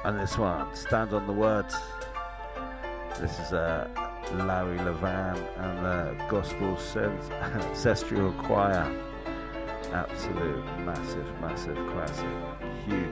And this one, Stand on the Words. This is Larry Levan and the Gospel Ancestral Choir. Absolute massive classic. Huge